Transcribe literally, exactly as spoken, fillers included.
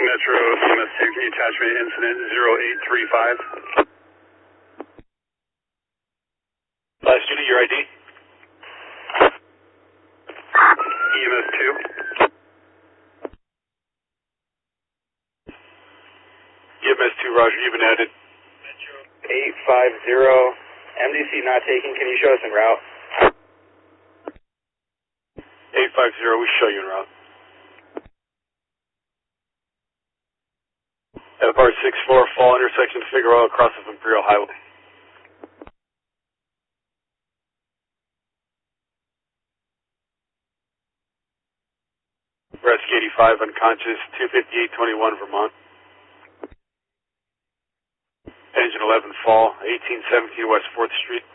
Metro E M S two, can you attach me to incident zero eight three five? Last unit, your I D? E M S two. E M S two, Roger, you've been added. eight five zero, M D C not taken, can you show us en route? eight five zero, we show you en route. F R six four, fall intersection Figueroa, across of Imperial Highway. Rescue eighty-five, unconscious, two fifty-eight twenty-one, Vermont. Engine eleven, fall, eighteen seventeen West fourth Street.